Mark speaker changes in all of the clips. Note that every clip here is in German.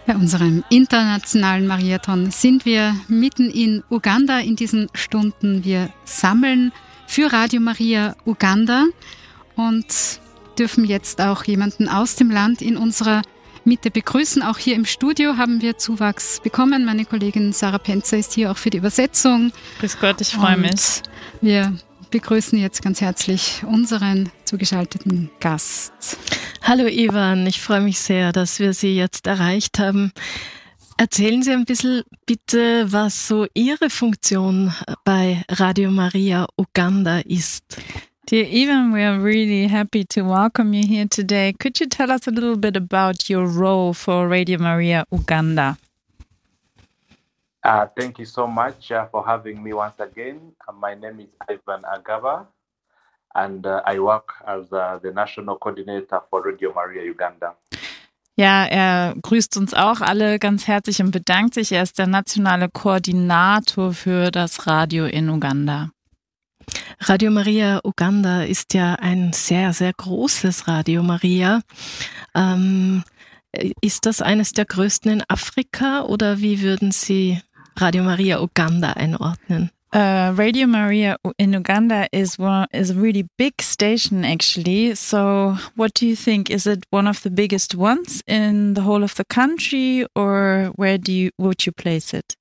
Speaker 1: Bei unserem internationalen Mariathon sind wir mitten in Uganda in diesen Stunden. Wir sammeln für Radio Maria Uganda und dürfen jetzt auch jemanden aus dem Land in unserer Mitte begrüßen. Auch hier im Studio haben wir Zuwachs bekommen. Meine Kollegin Sarah Penzer ist hier auch für die Übersetzung.
Speaker 2: Grüß Gott, ich freue mich.
Speaker 1: Wir begrüßen jetzt ganz herzlich unseren zugeschalteten Gast.
Speaker 3: Hallo Ivan, ich freue mich sehr, dass wir Sie jetzt erreicht haben. Erzählen Sie ein bisschen bitte, was so Ihre Funktion bei Radio Maria Uganda ist.
Speaker 2: Dear Ivan, we are really happy to welcome you here today. Could you tell us a little bit about your role for Radio Maria Uganda?
Speaker 4: Thank you so much for having me once again. My name is Ivan Agaba, and I work as the National Coordinator for Radio Maria Uganda.
Speaker 2: Ja, er grüßt uns auch alle ganz herzlich und bedankt sich. Er ist der nationale Koordinator für das Radio in Uganda.
Speaker 3: Radio Maria Uganda ist ja ein sehr, sehr großes Radio Maria. Ist das eines der größten in Afrika oder wie würden Sie Radio Maria Uganda einordnen?
Speaker 2: Radio Maria in Uganda is a really big station actually. So what do you think? Is it one of the biggest ones in the whole of the country, or would you place it?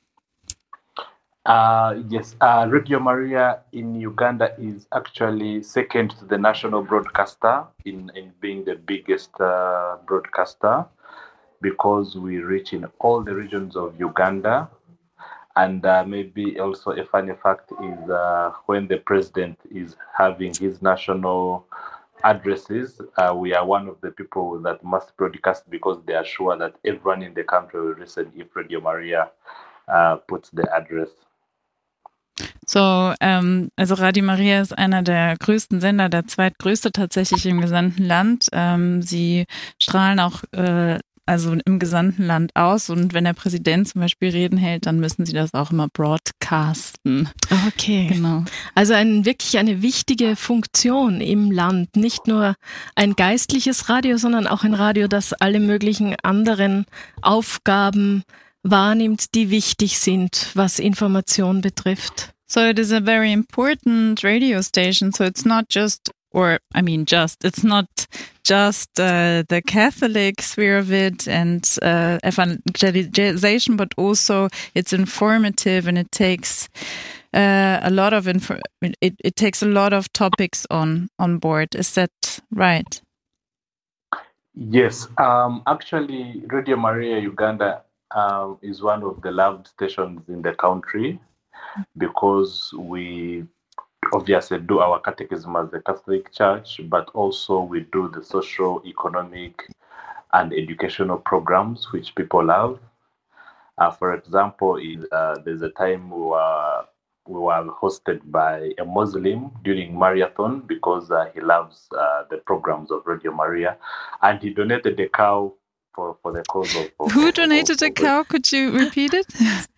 Speaker 4: Yes, Radio Maria in Uganda is actually second to the national broadcaster in being the biggest broadcaster, because we reach in all the regions of Uganda. And maybe also a funny fact is when the president is having his national addresses, we are one of the people that must broadcast, because they are sure that everyone in the country will listen if Radio Maria puts the address.
Speaker 2: So, also Radio Maria ist einer der größten Sender, der zweitgrößte tatsächlich im gesamten Land. Sie strahlen auch also im gesamten Land aus, und wenn der Präsident zum Beispiel Reden hält, dann müssen sie das auch immer broadcasten.
Speaker 3: Okay,
Speaker 2: genau.
Speaker 3: Also wirklich eine wichtige Funktion im Land. Nicht nur ein geistliches Radio, sondern auch ein Radio, das alle möglichen anderen Aufgaben wahrnimmt, die wichtig sind, was Information betrifft.
Speaker 2: So it is a very important radio station. So it's not just, it's not just the Catholic sphere of it and evangelization, but also it's informative, and it takes a lot of it takes a lot of topics on board. Is that right?
Speaker 4: Yes, actually, Radio Maria Uganda is one of the loved stations in the country, because we obviously do our catechism as the Catholic Church, but also we do the social, economic, and educational programs which people love. For example, there's a time we were hosted by a Muslim during marathon, because he loves the programs of Radio Maria, and he donated a cow for the cause of.
Speaker 2: Who donated a cow? Could you repeat it?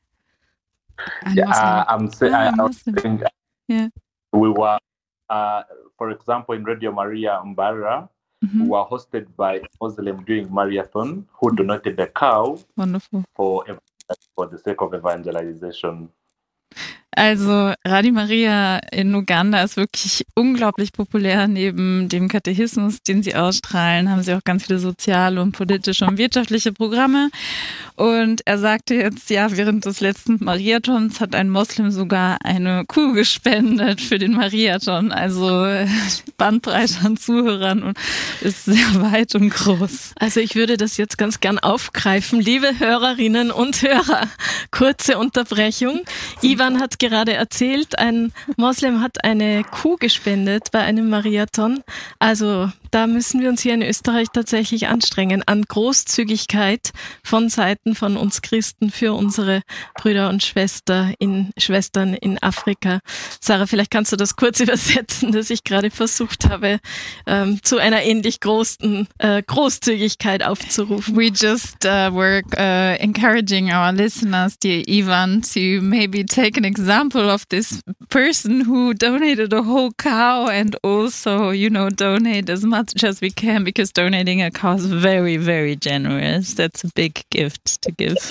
Speaker 4: I'm saying.
Speaker 2: Yeah.
Speaker 4: We were, for example, in Radio Maria Mbara, we were hosted by a Muslim during marathon who donated a cow.
Speaker 2: Wonderful.
Speaker 4: For the sake of evangelization.
Speaker 2: Also Radio Maria in Uganda ist wirklich unglaublich populär. Neben dem Katechismus, den sie ausstrahlen, haben sie auch ganz viele soziale und politische und wirtschaftliche Programme. Und er sagte jetzt, ja, während des letzten Mariathons hat ein Moslem sogar eine Kuh gespendet für den Mariathon. Also Bandbreite an Zuhörern und ist sehr weit und groß.
Speaker 3: Also ich würde das jetzt ganz gern aufgreifen. Liebe Hörerinnen und Hörer, kurze Unterbrechung. Ivan hat gerade erzählt, ein Moslem hat eine Kuh gespendet bei einem Mariathon. Also da müssen wir uns hier in Österreich tatsächlich anstrengen, an Großzügigkeit von Seiten von uns Christen für unsere Brüder und Schwestern in Afrika. Sarah, vielleicht kannst du das kurz übersetzen, dass ich gerade versucht habe, zu einer ähnlich großen Großzügigkeit aufzurufen.
Speaker 2: We just were encouraging our listeners, dear Ivan, to maybe take an example of this person who donated a whole cow and also, donate as much much as we can, because donating a car is very, very generous. That's a big gift to give.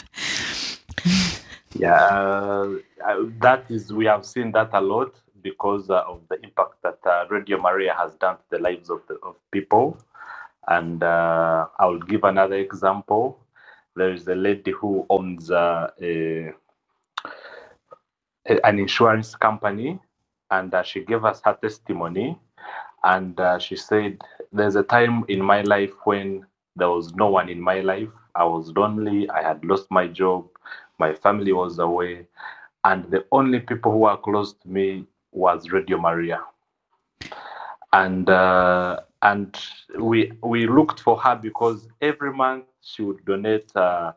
Speaker 4: Yeah, we have seen that a lot because of the impact that Radio Maria has done to the lives of people. And I'll give another example. There is a lady who owns an insurance company, and she gave us her testimony. And she said, there's a time in my life when there was no one in my life. I was lonely. I had lost my job. My family was away. And the only people who were close to me was Radio Maria. And we looked for her because every month she would donate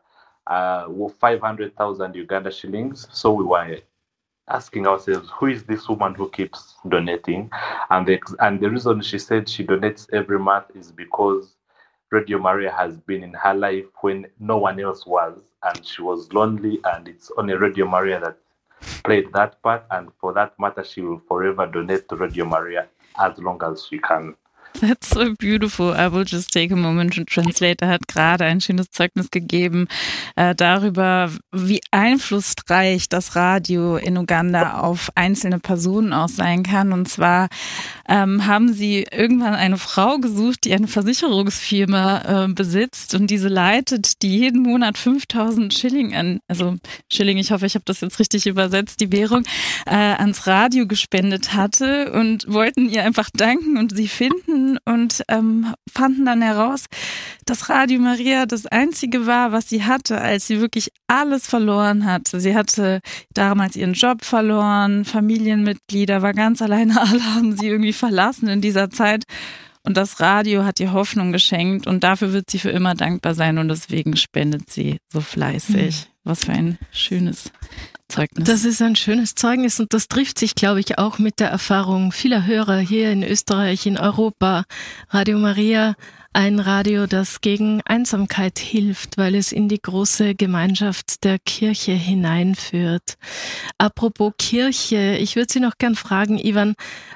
Speaker 4: 500,000 Uganda shillings. So we were asking ourselves, who is this woman who keeps donating? And the reason she said she donates every month is because Radio Maria has been in her life when no one else was, and she was lonely, and it's only Radio Maria that played that part. And for that matter, she will forever donate to Radio Maria as long as she can.
Speaker 2: That's so beautiful. I will just take a moment to translate. Er hat gerade ein schönes Zeugnis gegeben darüber, wie einflussreich das Radio in Uganda auf einzelne Personen auch sein kann. Und zwar haben sie irgendwann eine Frau gesucht, die eine Versicherungsfirma besitzt und diese leitet, die jeden Monat 5.000 Schilling Schilling, ich hoffe, ich habe das jetzt richtig übersetzt, die Währung, ans Radio gespendet hatte, und wollten ihr einfach danken und sie finden und fanden dann heraus, dass Radio Maria das Einzige war, was sie hatte, als sie wirklich alles verloren hatte. Sie hatte damals ihren Job verloren, Familienmitglieder, war ganz alleine, alle haben sie irgendwie verlassen in dieser Zeit. Und das Radio hat ihr Hoffnung geschenkt, und dafür wird sie für immer dankbar sein, und deswegen spendet sie so fleißig. Was für ein schönes Zeugnis.
Speaker 3: Das ist ein schönes Zeugnis, und das trifft sich, glaube ich, auch mit der Erfahrung vieler Hörer hier in Österreich, in Europa. Radio Maria, ein Radio, das gegen Einsamkeit hilft, weil es in die große Gemeinschaft der Kirche hineinführt. Apropos Kirche, ich würde Sie noch gern fragen, Ivan,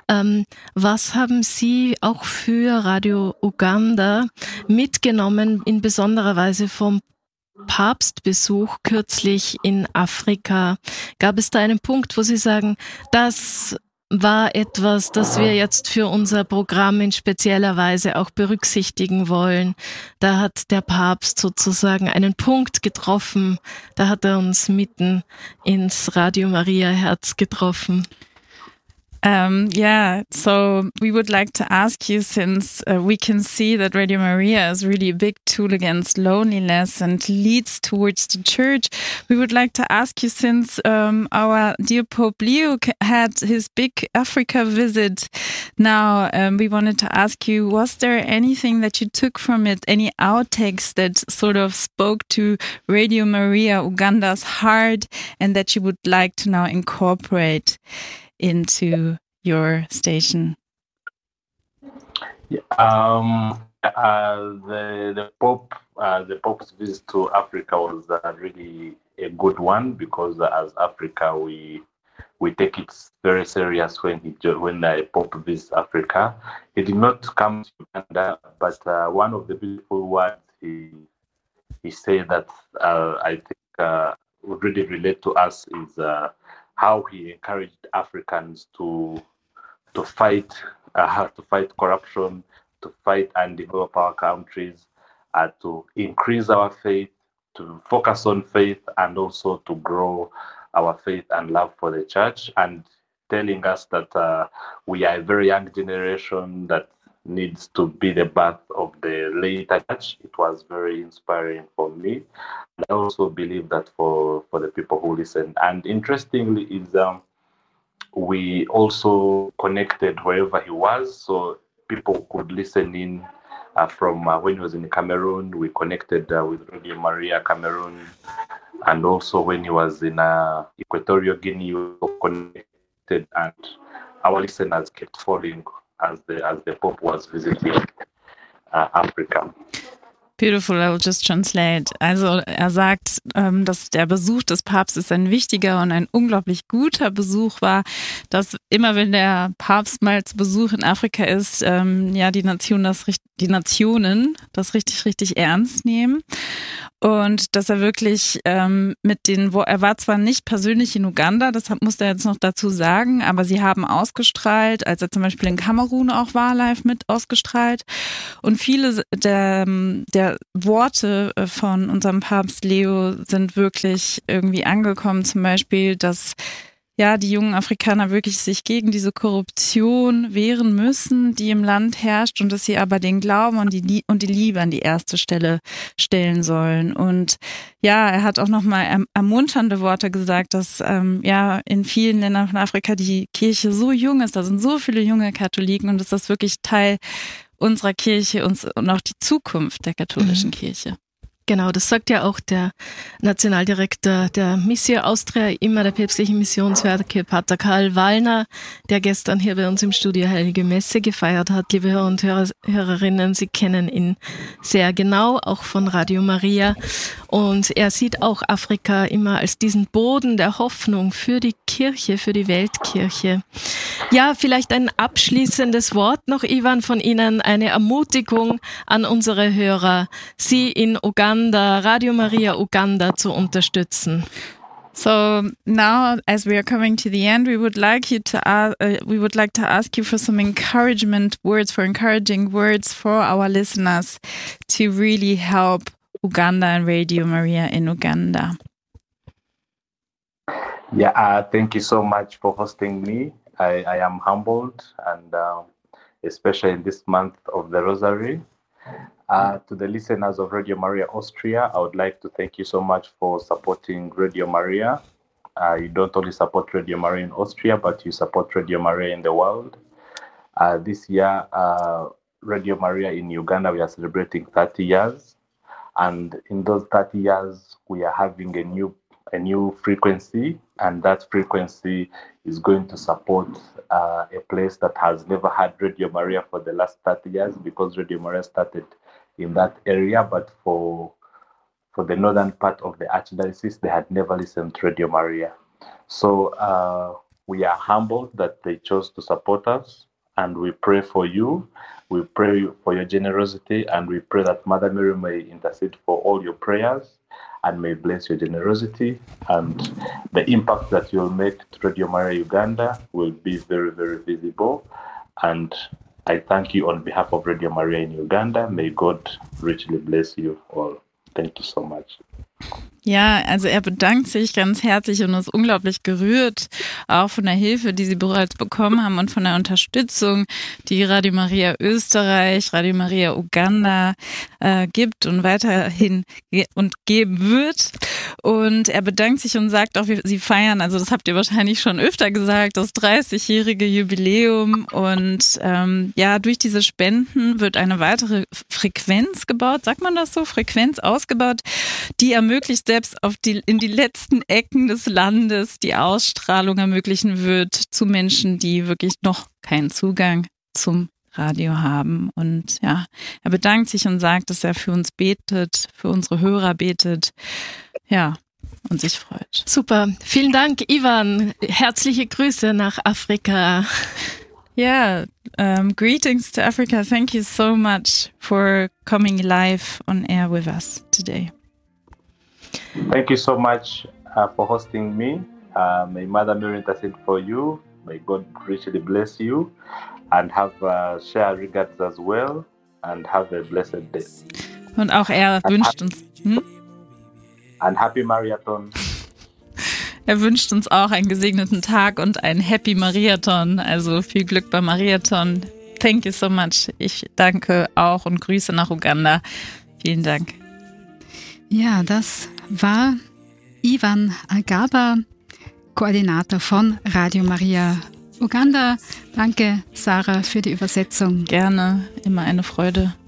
Speaker 3: was haben Sie auch für Radio Uganda mitgenommen, in besonderer Weise vom Papstbesuch kürzlich in Afrika? Gab es da einen Punkt, wo Sie sagen, das war etwas, das wir jetzt für unser Programm in spezieller Weise auch berücksichtigen wollen? Da hat der Papst sozusagen einen Punkt getroffen, da hat er uns mitten ins Radio Maria Herz getroffen.
Speaker 2: So we would like to ask you, since we can see that Radio Maria is really a big tool against loneliness and leads towards the church, we would like to ask you, since our dear Pope Leo had his big Africa visit now, we wanted to ask you, was there anything that you took from it, any outtakes that sort of spoke to Radio Maria Uganda's heart and that you would like to now incorporate into your station?
Speaker 4: The Pope's visit to Africa was really a good one, because as Africa we take it very serious when the Pope visits Africa. He did not come to Uganda, but one of the beautiful words he said that I think would really relate to us is how he encouraged Africans to fight corruption, to fight and develop our countries, to increase our faith, to focus on faith, and also to grow our faith and love for the church, and telling us that we are a very young generation that needs to be the birth of the later church. It was very inspiring for me. And I also believe that for the people who listen. And interestingly is we also connected wherever he was, so people could listen in from when he was in Cameroon. We connected with Radio Maria Cameroon, and also when he was in Equatorial Guinea, we were connected, and our listeners kept falling as the Pope was visiting Africa.
Speaker 2: Beautiful, I will just translate. Also er sagt, dass der Besuch des Papstes ein wichtiger und ein unglaublich guter Besuch war, dass immer wenn der Papst mal zu Besuch in Afrika ist, die Nationen das richtig ernst nehmen. Und dass er wirklich er war zwar nicht persönlich in Uganda, das muss er jetzt noch dazu sagen, aber sie haben ausgestrahlt, als er zum Beispiel in Kamerun auch war, live mit ausgestrahlt. Und viele der Worte von unserem Papst Leo sind wirklich irgendwie angekommen, zum Beispiel, dass die jungen Afrikaner wirklich sich gegen diese Korruption wehren müssen, die im Land herrscht, und dass sie aber den Glauben und die Liebe an die erste Stelle stellen sollen. Und er hat auch nochmal ermunternde Worte gesagt, dass in vielen Ländern von Afrika die Kirche so jung ist, da sind so viele junge Katholiken, und dass das wirklich Teil unserer Kirche und auch die Zukunft der katholischen Kirche.
Speaker 3: Genau, das sagt ja auch der Nationaldirektor der Missio Austria, immer der päpstlichen Missionswerke, Pater Karl Wallner, der gestern hier bei uns im Studio Heilige Messe gefeiert hat. Liebe Hörer und Hörerinnen, Sie kennen ihn sehr genau, auch von Radio Maria. Und er sieht auch Afrika immer als diesen Boden der Hoffnung für die Kirche, für die Weltkirche. Ja, vielleicht ein abschließendes Wort noch, Ivan, von Ihnen, eine Ermutigung an unsere Hörer, Sie in Uganda, Radio Maria Uganda zu unterstützen.
Speaker 2: So now, as we are coming to the end, we would like to ask you for some encouraging words for our listeners to really help Uganda and Radio Maria in Uganda.
Speaker 4: Thank you so much for hosting me. I am humbled, and especially in this month of the Rosary. To the listeners of Radio Maria Austria, I would like to thank you so much for supporting Radio Maria. You don't only support Radio Maria in Austria, but you support Radio Maria in the world. This year, Radio Maria in Uganda, we are celebrating 30 years. And in those 30 years, we are having a new frequency, and that frequency is going to support a place that has never had Radio Maria for the last 30 years, because Radio Maria started in that area, but for the northern part of the Archdiocese, they had never listened to Radio Maria. So we are humbled that they chose to support us, and we pray for you. We pray for your generosity, and we pray that Mother Mary may intercede for all your prayers and may bless your generosity, and the impact that you'll make to Radio Maria Uganda will be very, very visible. And I thank you on behalf of Radio Maria in Uganda. May God richly bless you all. Thank you so much.
Speaker 2: Ja, also er bedankt sich ganz herzlich und ist unglaublich gerührt, auch von der Hilfe, die sie bereits bekommen haben, und von der Unterstützung, die Radio Maria Österreich, Radio Maria Uganda gibt und weiterhin und geben wird. Und er bedankt sich und sagt auch, sie feiern, also das habt ihr wahrscheinlich schon öfter gesagt, das 30-jährige Jubiläum. Und durch diese Spenden wird eine weitere Frequenz gebaut, sagt man das so, Frequenz ausgebaut, die ermöglicht, selbst in die letzten Ecken des Landes die Ausstrahlung ermöglichen wird zu Menschen, die wirklich noch keinen Zugang zum Radio haben. Und er bedankt sich und sagt, dass er für uns betet, für unsere Hörer betet, und sich freut.
Speaker 3: Super, vielen Dank, Ivan. Herzliche Grüße nach Afrika.
Speaker 2: Greetings to Africa. Thank you so much for coming live on air with us today.
Speaker 4: Thank you so much for hosting me. May Mother Mary intercede for you. May God richly bless you, and have share regards as well, and have a blessed day.
Speaker 2: Und auch er wünscht uns.
Speaker 4: And Happy Mariathon.
Speaker 2: Er wünscht uns auch einen gesegneten Tag und ein Happy Mariathon. Also viel Glück beim Mariathon. Thank you so much. Ich danke auch und Grüße nach Uganda. Vielen Dank.
Speaker 1: Ja, das war Ivan Agaba, Koordinator von Radio Maria Uganda. Danke, Sarah, für die Übersetzung.
Speaker 2: Gerne, immer eine Freude.